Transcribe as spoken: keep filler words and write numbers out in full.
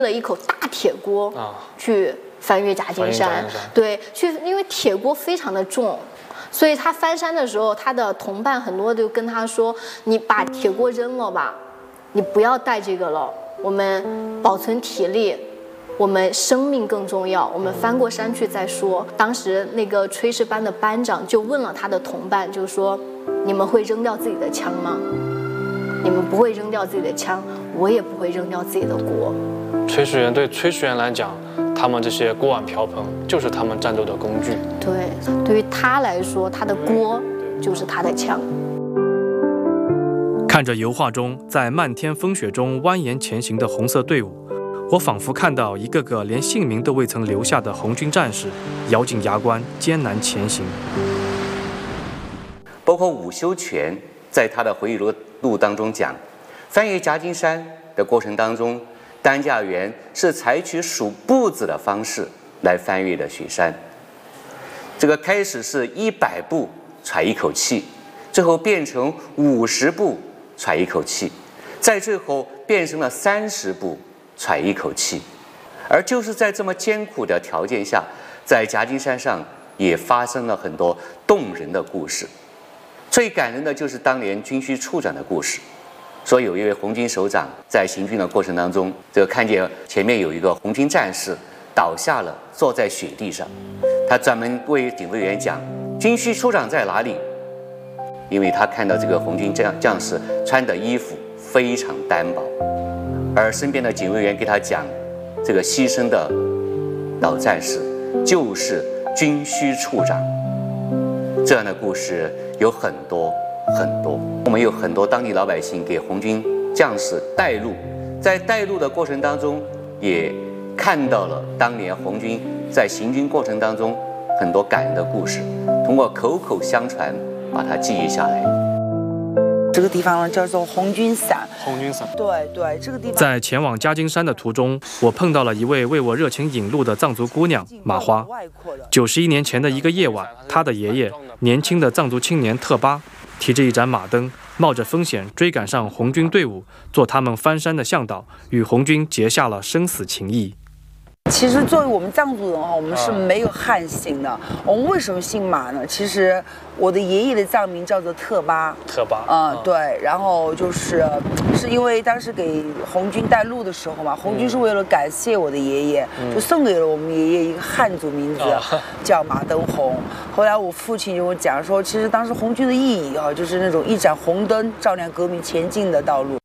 了一口大铁锅去翻越夹金山，对，去，因为铁锅非常的重，所以他翻山的时候，他的同伴很多就跟他说：“你把铁锅扔了吧，你不要带这个了，我们保存体力，我们生命更重要，我们翻过山去再说。”当时那个炊事班的班长就问了他的同伴，就说：“你们会扔掉自己的枪吗？你们不会扔掉自己的枪，我也不会扔掉自己的锅。” 炊事员对炊事员来讲，他们这些锅碗瓢盆就是他们战斗的工具。 对，对于他来说，他的锅就是他的枪。 看着油画中在漫天风雪中蜿蜒前行的红色队伍，我仿佛看到一个个连姓名都未曾留下的红军战士，咬紧牙关，艰难前行。 包括伍修权在他的回忆录当中讲，翻越夹金山的过程当中，担架员是采取数步子的方式来翻越的雪山。这个开始是一百步喘一口气，最后变成五十步喘一口气，再最后变成了三十步喘一口气。而就是在这么艰苦的条件下，在夹金山上也发生了很多动人的故事。最感人的就是当年军需处长的故事，说有一位红军首长在行军的过程当中，这个看见前面有一个红军战士倒下了，坐在雪地上，他专门为警卫员讲军需处长在哪里，因为他看到这个红军将将士穿的衣服非常单薄，而身边的警卫员给他讲，这个牺牲的老战士就是军需处长。这样的故事有很多很多，我们有很多当地老百姓给红军将士带路，在带路的过程当中，也看到了当年红军在行军过程当中很多感人的故事，通过口口相传把它记忆下来。 这个地方呢叫做红军伞。 红军伞。 对对，这个地方。 在前往夹金山的途中，我碰到了一位为我热情引路的藏族姑娘马花。九十一年前的一个夜晚，她的爷爷，年轻的藏族青年特巴，提着一盏马灯，冒着风险追赶上红军队伍，做他们翻山的向导，与红军结下了生死情谊。 其实作为我们藏族人哈，我们是没有汉姓的。我们为什么姓马呢？其实我的爷爷的藏名叫做特巴。 特巴。 嗯，对。然后就是是因为当时给红军带路的时候嘛，红军是为了感谢我的爷爷，嗯、就送给了我们爷爷一个汉族名字，哦、叫马登红。后来我父亲就跟我讲说，其实当时红军的意义啊，就是那种一盏红灯照亮革命前进的道路。